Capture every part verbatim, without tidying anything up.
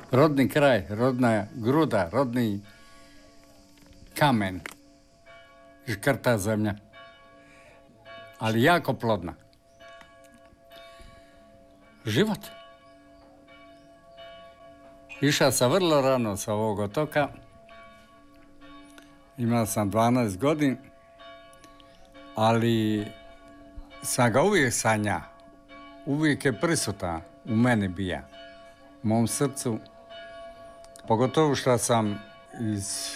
rodni kraj, rodna gruda, rodni kamen, žkrta zemlja, ali jako plodna. Život. Išao sam vrlo rano sa ovog otoka, imao sam dvanaest godina, ali sam ga uvijek sanja, uvijek je prisutan u meni bija, u mom srcu. Pogotovo što sam iz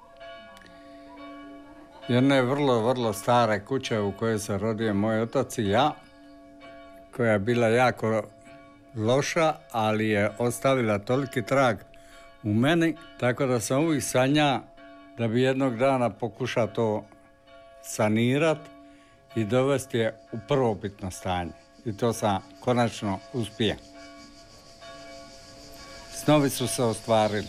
jedne vrlo, vrlo stare kuće u kojoj se rodio moj otac i ja, koja je bila jako loša, ali je ostavila toliki trag u meni, tako da sam uvijek sanja da bi jednog dana pokušao to sanirat i dovesti je u prvobitno stanje. I to sam konačno uspio. Snovi su se ostvarili.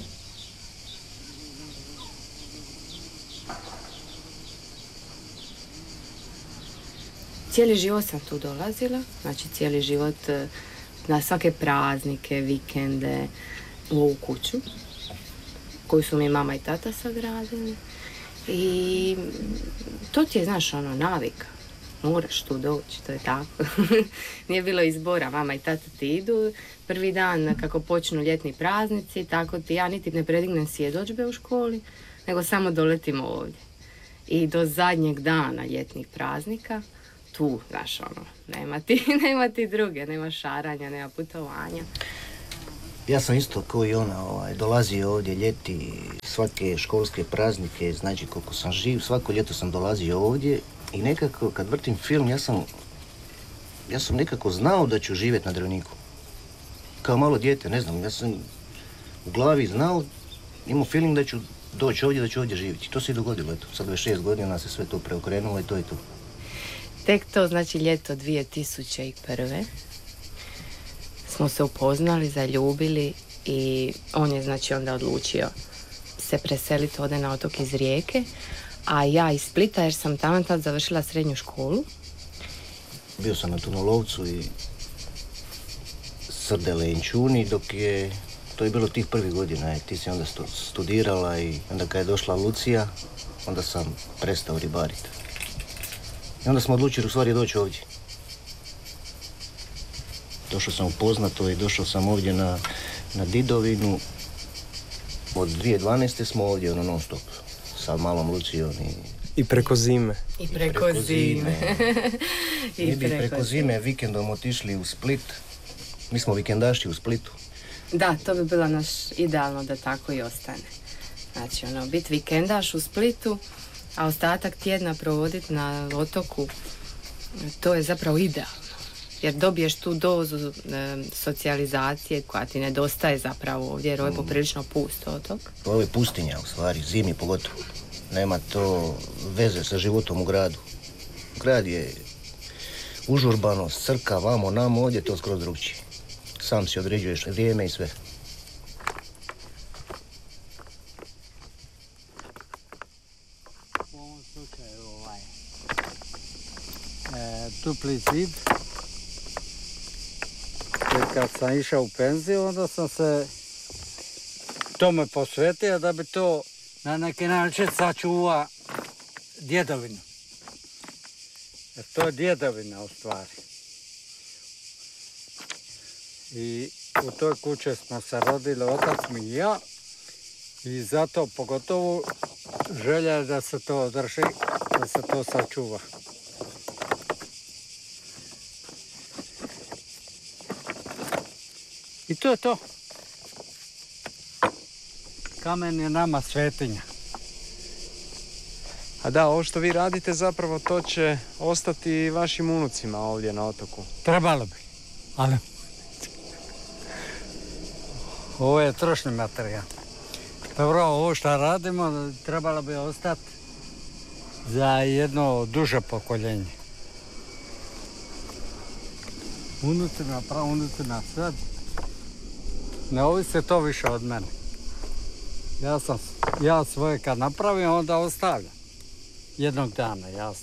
Cijeli život sam tu dolazila, znači cijeli život na svake praznike, vikende u ovu kuću koju su mi mama i tata sagradili. I to ti je, znaš, ono, navika. Moraš tu doći, to je tako. Nije bilo izbora, mama i tata ti idu. Prvi dan kako počnu ljetni praznici, tako ti ja niti ne predignem svjedodžbe u školi, nego samo doletimo ovdje. I do zadnjeg dana ljetnih praznika, tu, znaš, ono, nema ti, nema ti druge, nema šaranja, nema putovanja. Ja sam isto kao i ona, ovaj, dolazio ovdje ljeti, svake školske praznike, znači koliko sam živ, svako ljeto sam dolazio ovdje i nekako kad vrtim film, ja sam, ja sam nekako znao da ću živjeti na Drveniku. Kao malo dijete, ne znam, ja sam u glavi znao, imao feeling da ću doći ovdje, da ću ovdje živjeti. To se i dogodilo, eto, sad dvadeset šest godina se sve to preokrenulo i to je to. Tek to, znači ljeto dvije tisuće prve. smo se upoznali, zaljubili i on je znači onda odlučio se preseliti, ode na otok iz Rijeke, a ja iz Splita jer sam tamo tad završila srednju školu. Bio sam na Tunolovcu i Srdele i Čuni dok je, to je bilo tih prvih godina, ti si onda studirala i onda kad je došla Lucija, onda sam prestao ribariti. I onda smo odlučili u stvari doći ovdje. Došao sam upoznato i došao sam ovdje na, na Didovinu. Od dvije tisuće dvanaeste smo ovdje ono non stop sa malom Lucijom i... I preko zime. I preko, I preko zime. zime. I Mi bi preko, preko zime vikendom otišli u Split. Mi smo vikendaši u Splitu. Da, to bi bilo naš idealno da tako i ostane. Znači, ono, biti vikendaš u Splitu, a ostatak tjedna provoditi na otoku, to je zapravo idealno. Jer dobiješ tu dozu e, socijalizacije koja ti nedostaje zapravo ovdje, jer ovo je poprilično pust otok. Ovo je pustinja u stvari, zimi pogotovo. Nema to veze sa životom u gradu. Grad je užurbanost, crka, vamo, namo, ovdje to skroz drugčije. Sam si određuješ vrijeme i sve. U ovom slučaju ovaj e, dupli zid. Jer kad sam išao u penziju, onda sam se tome posvetio da bi to na neki način sačuva djedovinu. Jer to je djedovina u stvari. I u toj kući smo se rodili otac mi i ja. I zato pogotovo želja je da se to održi, da se to sačuva. I to je to. Kamen je nama svetinja. A da, ovo što vi radite zapravo to će ostati vašim unucima ovdje na otoku. Trebalo bi, ali ovo je trošni materijal. Dobro, ovo što radimo trebalo bi ostati za jedno duže pokoljenje. Unucima, prav unucima, sve. Ne ovisi to više od mene. Ja sam, ja svoje kad napravim, onda ostavljam. Jednog dana, jasno.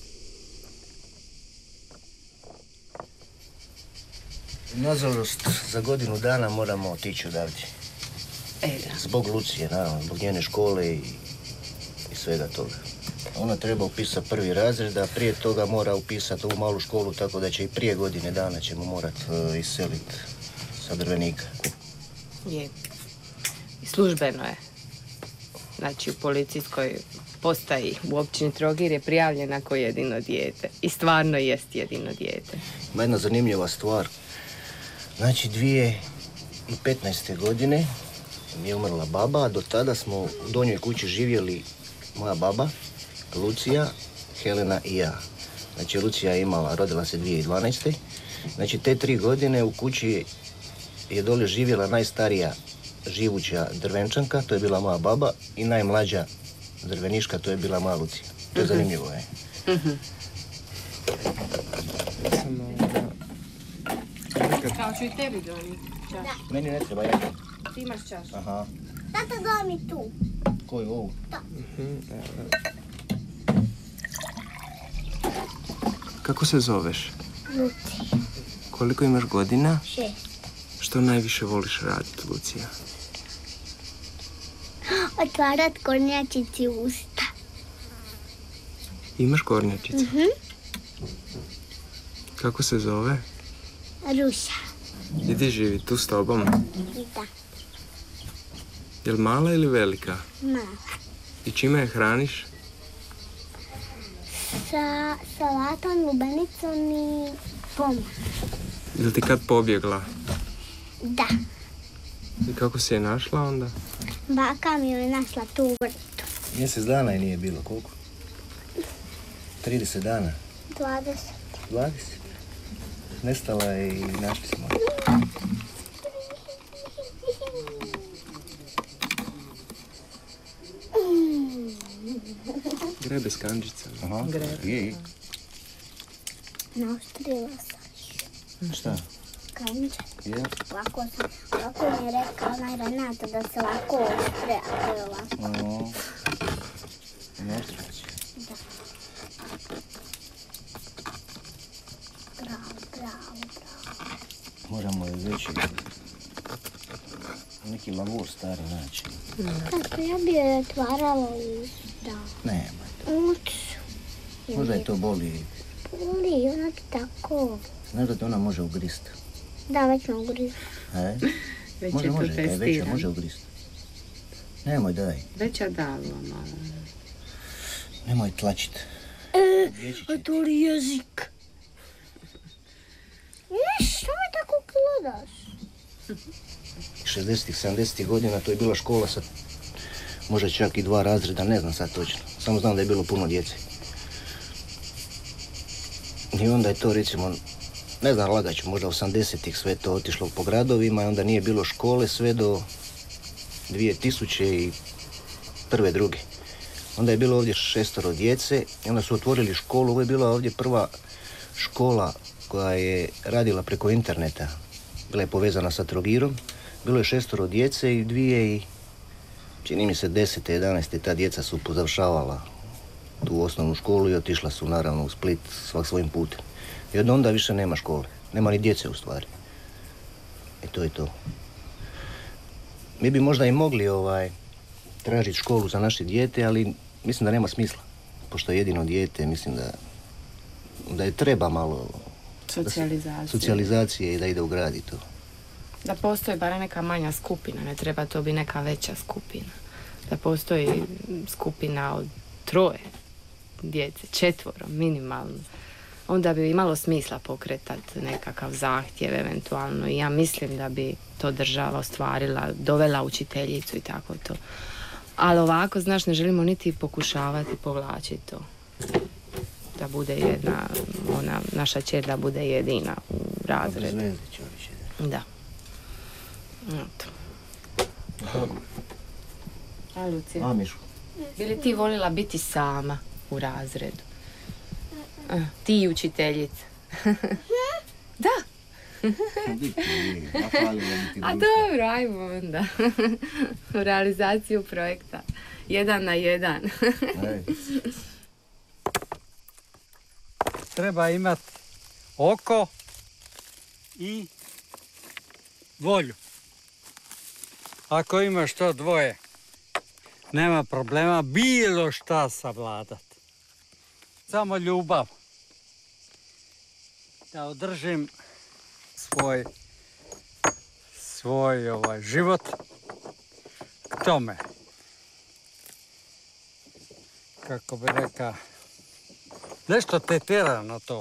Nažalost, za godinu dana moramo otići odavdje. E, da. Zbog Lucije, naravno, zbog njene škole i, i svega toga. Ona treba upisati prvi razred, a prije toga mora upisati ovu malu školu, tako da će i prije godine dana ćemo morati uh, iseliti sa Drvenika. Je. I službeno je. Znači, u policijskoj postaji u općini Trogir je prijavljena kao jedino dijete. I stvarno jest jedino dijete. Ima jedna zanimljiva stvar. Znači, dvije i petnaeste godine mi je umrla baba, a do tada smo u donjoj kući živjeli moja baba, Lucija, Helena i ja. Znači, Lucija je imala, rodila se dvije tisuće dvanaeste. Znači, te tri godine u kući je dole živjela najstarija živuća Drvenčanka, to je bila moja baba, i najmlađa Drveniška, to je bila moja Lucija. To je uh-huh. zanimljivo, je. Uh-huh. Kao ću i tebi donijeti čaš. Da. Meni ne treba, ja. Ti imaš čaš. Aha. Tata, daj mi tu. Koju, ovu? Da. Uh-huh. Kako se zoveš? Lucija. Koliko imaš godina? Šest. Što najviše voliš raditi, Lucija? Otvarat kornjačici usta. Imaš kornjačicu? Mhm. Kako se zove? Ruša. Gdje živi? Tu s tobom? Da. Jel mala ili velika? Mala. I čime je hraniš? Sa salatom, lubenicom i pomom. Jel ti kad pobjegla? Da. I kako si je našla onda? Baka mi je našla tu u vrtu. Mjesec dana je nije bilo, koliko? trideset dana. dvadeset. dvadeset. Nestala je i našli smo. Grebe s kanđicama. Aha, Grebe. je. Naoštrila sam. Šta? Kanđe. Je? Lako sam, lako mi je rekao onaj Renata da se lako oštre, ako je lako. O, naoštrila će. Da. Bravo, bravo, bravo. Moramo je veći neki lavor stari naći. Kako ja bi je otvarala usta. Nema to. Uću. Možda je to boli. Boli, onak tako. Znaš da te ona može ugrist? Da, već mogu reći. E? Već Može, je to može, kaj veća testirano. može ugrist. Nemoj, daj. Već je dalo malo. Nemoj tlačit. E, Odjeći će. otvori jezik. Ne, što mi tako gledaš? šezdesetih, sedamdesetih godina to je bila škola sa možda čak i dva razreda, ne znam sad točno. Samo znam da je bilo puno djece. I onda je to recimo, ne znam lagaću, možda osamdesetih sve to otišlo po gradovima i onda nije bilo škole sve do dvije tisuće prve, druge. Onda je bilo ovdje šestoro djece i onda su otvorili školu. Ovo je bila ovdje prva škola koja je radila preko interneta. Bila je povezana sa Trogirom. Bilo je šestoro djece i dvije i čini mi se desete, jedanaeste ta djeca su pozavršavala tu osnovnu školu i otišla su naravno u Split svak svojim putem. I od onda više nema škole. Nema ni djece u stvari. I to je to. Mi bi možda i mogli ovaj, tražiti školu za naše dijete, ali mislim da nema smisla. Pošto je jedino dijete, mislim da, da je treba malo Socijalizacija. socijalizacije i da ide u grad i to. Da postoji barem neka manja skupina, ne treba to biti neka veća skupina. Da postoji skupina od troje djece, četvoro, minimalno. Onda bi imalo smisla pokretati nekakav zahtjev eventualno i ja mislim da bi to država ostvarila, dovela učiteljicu i tako to. Ali ovako, znaš, ne želimo niti pokušavati povlačiti to. Da bude jedna, ona, naša čer da bude jedina u razredu. Da. Eto. A Lucija, A, Miško? bi li ti volila biti sama u razredu? A, ti i učiteljica. Da. A dobro, ajmo onda. U realizaciju projekta. Jedan na jedan. Treba imati oko i volju. Ako imaš to dvoje, nema problema bilo šta savladat. Samo ljubav. Da održim svoj, svoj ovaj, život k tome. Kako bi rekao, nešto te tjera na to.